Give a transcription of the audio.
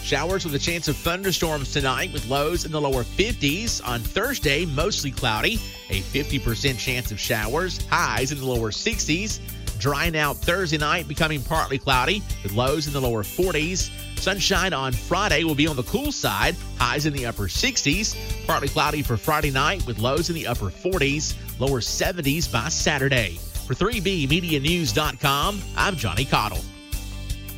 Showers with a chance of thunderstorms tonight with lows in the lower 50s. On Thursday, mostly cloudy, a 50% chance of showers, highs in the lower 60s. Drying out Thursday night, becoming partly cloudy with lows in the lower 40s. Sunshine on Friday will be on the cool side, highs in the upper 60s. Partly cloudy for Friday night with lows in the upper 40s, lower 70s by Saturday. For 3BMediaNews.com, I'm Johnny Cottle.